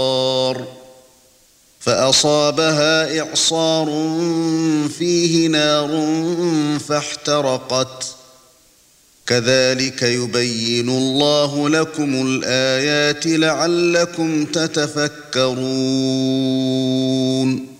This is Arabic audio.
فأصابها إعصار فيه نار فاحترقت كذلك يبين الله لكم الآيات لعلكم تتفكرون